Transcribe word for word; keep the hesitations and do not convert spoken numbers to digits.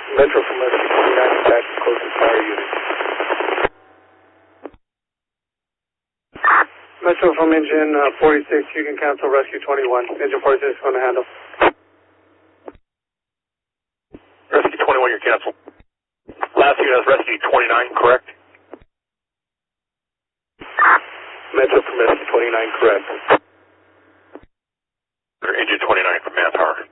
Metro from Rescue twenty-nine, attack closest fire unit. Metro from engine uh, forty-six, you can cancel Rescue twenty-one. Engine forty-six is going to handle. Rescue twenty-one, you're canceled. Last unit is Rescue twenty-nine, correct? Metro from Rescue twenty-nine, correct. Engine twenty-nine from Manpower.